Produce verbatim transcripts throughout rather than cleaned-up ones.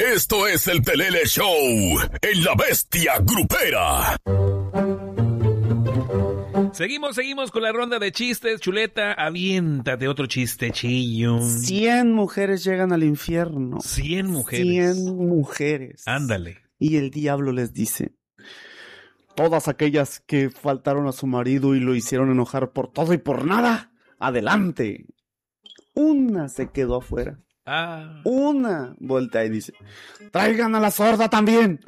Esto es el Pelele Show en La Bestia Grupera. Seguimos, seguimos con la ronda de chistes. Chuleta, aviéntate otro chistechillo. Cien mujeres llegan al infierno. Cien mujeres. Cien mujeres. Ándale. Y el diablo les dice: todas aquellas que faltaron a su marido y lo hicieron enojar por todo y por nada, adelante. Una se quedó afuera. Ah. Una voltea y dice: traigan a la sorda también.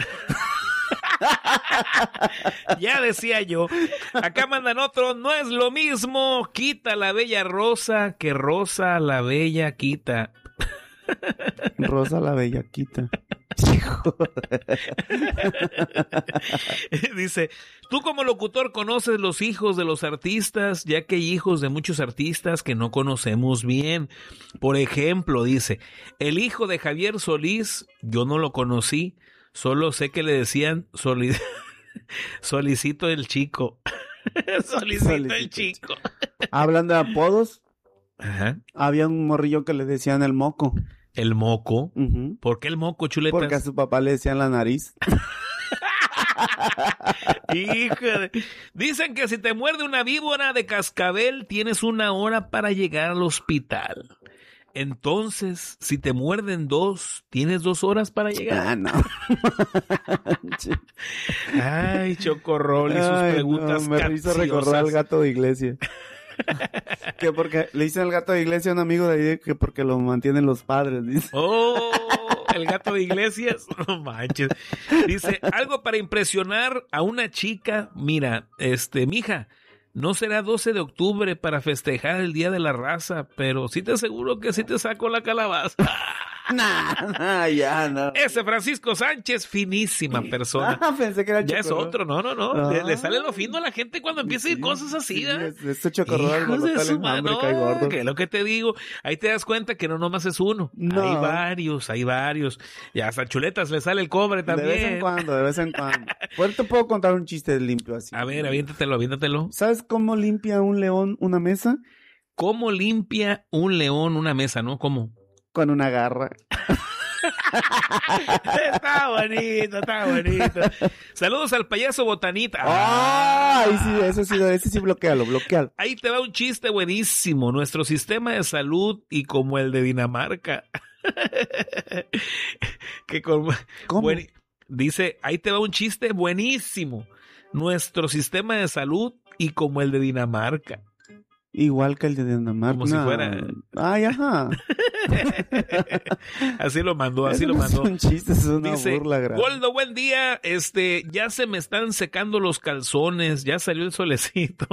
Ya decía yo. Acá mandan otro. No es lo mismo quita la bella rosa que rosa la bella quita. Rosa la bellaquita. Dice: tú como locutor conoces los hijos de los artistas, ya que hay hijos de muchos artistas que no conocemos bien. Por ejemplo, dice, el hijo de Javier Solís, yo no lo conocí, solo sé que le decían soli- Solicito el Chico. Solicito, Solicito el Chico. Hablando de apodos, ajá, había un morrillo que le decían el moco. ¿El moco? Uh-huh. ¿Por qué el moco, Chuletas? Porque a su papá le decían la nariz. Híjole. Dicen que si te muerde una víbora de cascabel, tienes una hora para llegar al hospital. Entonces, si te muerden dos, ¿tienes dos horas para llegar? Ah, no. Ay, Chocorrol y sus Ay, preguntas no, me hizo recordar al gato de iglesia. Que porque le dicen al gato de iglesia a un amigo de ahí que porque lo mantienen los padres, dice. Oh, el gato de iglesias, no manches. Dice, algo para impresionar a una chica. Mira, este, mija, no será doce de octubre para festejar el Día de la Raza, pero sí te aseguro que sí te saco la calabaza. Nah, nah, ya, no. Ese Francisco Sánchez, finísima persona. Ah, pensé que era ya Chocorrol. es otro, no, no, no. Ah. Le, le sale lo fino a la gente cuando empieza Sí, a ir cosas así, sí, ¿eh? es- Este Chocorrol, Hijos de su hambre, mano, cae gordo. que es lo que te digo. Ahí te das cuenta que no nomás es uno. No. Hay varios, hay varios. Y hasta Chuletas le sale el cobre también. De vez en cuando, de vez en cuando. Pues te puedo contar un chiste limpio así. A ver, aviéntatelo, aviéntatelo. ¿Sabes cómo limpia un león una mesa? ¿Cómo limpia un león una mesa, no? ¿Cómo? Con una garra. Está bonito, está bonito. Saludos al payaso Botanita. ¡Ah! Ahí sí, eso sí, ese sí, bloquealo, bloquealo. Ahí te va un chiste buenísimo. Nuestro sistema de salud y como el de Dinamarca. que con, ¿Cómo? buen- dice, ahí te va un chiste buenísimo. Nuestro sistema de salud y como el de Dinamarca. Igual que el de Dinamarca. Como si fuera- Ay, ajá. Así lo mandó, así Eso lo no mandó. Es un chiste, es una Dice, burla grande. Goldo, buen día, este, ya se me están secando los calzones, ya salió el solecito.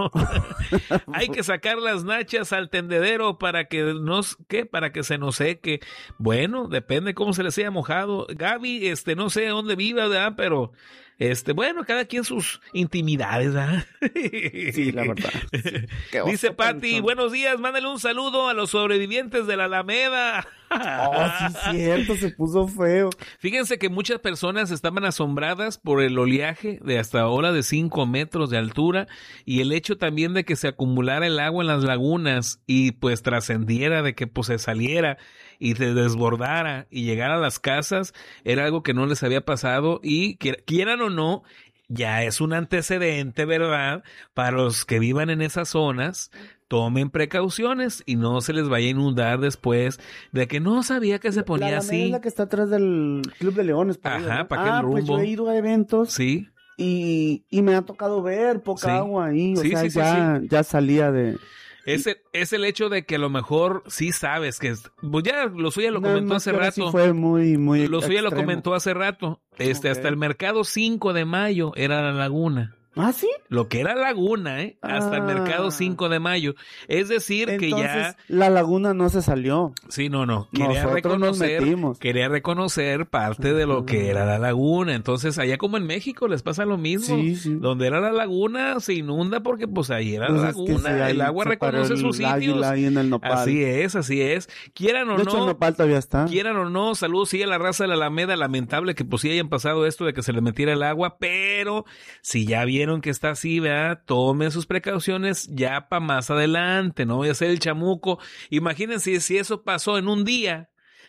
Hay que sacar las nachas al tendedero para que nos, ¿qué? Para que se nos seque. Bueno, depende cómo se les haya mojado. Gaby, este, no sé dónde viva, ¿verdad? Pero, este, bueno, cada quien sus intimidades, ¿verdad? Sí, la verdad. Sí. Qué oso, Dice Pati, panzón. buenos días, mándale un saludo a los sobrevivientes de la Alameda. Oh, sí, cierto, se puso feo. Fíjense que muchas personas estaban asombradas por el oleaje de hasta ahora de cinco metros de altura y el hecho también de que se acumulara el agua en las lagunas y pues trascendiera de que pues se saliera y se desbordara y llegara a las casas, era algo que no les había pasado y quier- quieran o no, ya es un antecedente, ¿verdad? Para los que vivan en esas zonas, tomen precauciones y no se les vaya a inundar después de que no sabía que se ponía La Alameda así. es la que está atrás del Club de Leones. por ahí, Ajá, ¿verdad? pa' aquel Ah, pues rumbo. yo he ido a eventos Sí, y, y me ha tocado ver poca Sí. agua ahí. O Sí, sea, sí, sí, ya, ya salía de... es el, es el hecho de que a lo mejor sí sabes que es, pues ya lo suya lo Nada comentó más hace que ahora rato. sí fue muy, muy Lo suya lo extremo. comentó hace rato. Este, Ok. hasta el mercado cinco de mayo era la laguna. ¿Ah, sí? Lo que era laguna, ¿eh? Hasta el Ah. mercado cinco de mayo. Es decir, que ya... Entonces, la laguna no se salió. Sí, no, no. Quería Nosotros nos reconocer, metimos. quería reconocer parte de lo que era la laguna. Entonces, allá como en México les pasa lo mismo. Sí, sí. Donde era la laguna se inunda porque pues ahí era Pues la es que laguna. sí, ahí el agua se paró reconoce el sus sitios. águila ahí en el nopal. Así es, así es. Quieran o De hecho, el no, nopal todavía está. quieran o no, saludos sí a la raza de la Alameda, lamentable que pues sí hayan pasado esto de que se le metiera el agua, pero si ya vieron que está así, ¿verdad? Tomen sus precauciones ya para más adelante, no voy a ser el chamuco. Imagínense si eso pasó en un día,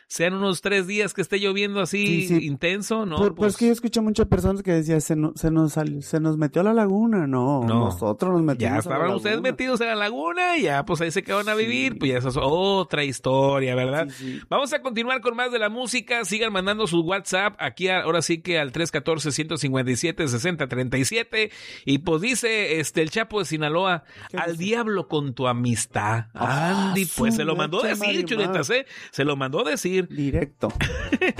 sean unos tres días que esté lloviendo así Sí, sí. intenso, ¿no? Por- pues, pues, que yo escuché muchas personas que decían, se, no- se nos salió, se nos metió a la laguna. No, No. nosotros nos metimos ya a la estaban ustedes laguna. metidos en la laguna y ya pues ahí se quedaron a vivir, Sí. pues ya esa es otra historia, ¿verdad? Sí, sí. Vamos a continuar con más de la música, sigan mandando sus WhatsApp aquí a- ahora sí que al tres uno cuatro, uno cinco siete, seis cero tres siete y pues dice este el Chapo de Sinaloa, ¿Qué al dice? diablo con tu amistad. Ah, Andy, pues su se lo mandó leche, decir, Marimar. chuletas, ¿eh? Se lo mandó decir. Directo.